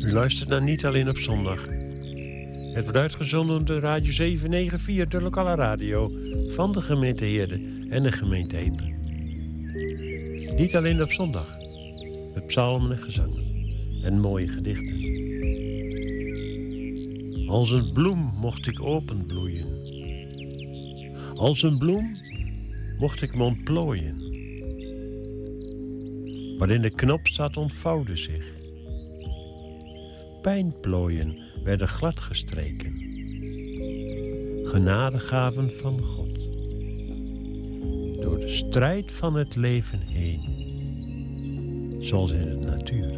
U luistert naar Niet Alleen op Zondag. Het wordt uitgezonden door de Radio 794, de lokale radio van de gemeente Heerde en de gemeente Epe. Niet alleen op zondag, met psalmen en gezangen en mooie gedichten. Als een bloem mocht ik openbloeien. Als een bloem mocht ik me ontplooien. Waarin de knop zat ontvouwde zich. Pijnplooien werden gladgestreken. Genadegaven van God. Door de strijd van het leven heen. Zoals in de natuur.